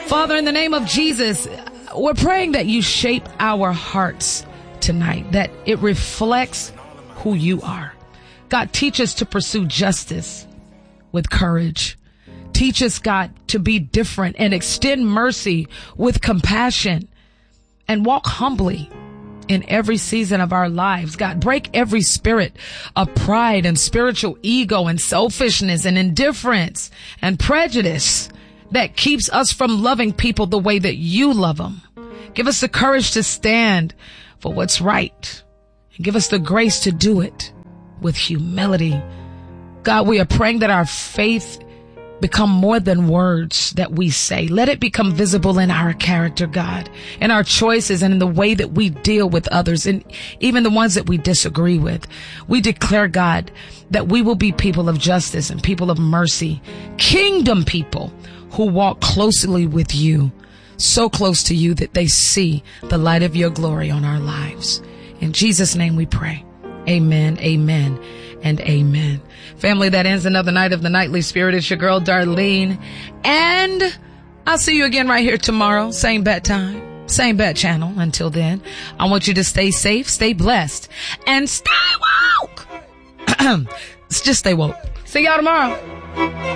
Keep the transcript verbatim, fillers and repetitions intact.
Father, in the name of Jesus, we're praying that you shape our hearts tonight, that it reflects who you are. God, teach us to pursue justice with courage. Teach us, God, to be different and extend mercy with compassion and walk humbly in every season of our lives. God, break every spirit of pride and spiritual ego and selfishness and indifference and prejudice that keeps us from loving people the way that you love them. Give us the courage to stand for what's right, and give us the grace to do it with humility. God, we are praying that our faith become more than words that we say. Let it become visible in our character, God, in our choices and in the way that we deal with others, and even the ones that we disagree with. We declare, God, that we will be people of justice and people of mercy, kingdom people who walk closely with you, so close to you that they see the light of your glory on our lives. In Jesus' name we pray. Amen, amen, and amen. Family, that ends another night of the Nightly Spirit. It's your girl, Darlene. And I'll see you again right here tomorrow. Same bat time, same bat channel. Until then, I want you to stay safe, stay blessed, and stay woke. Just stay woke. See y'all tomorrow.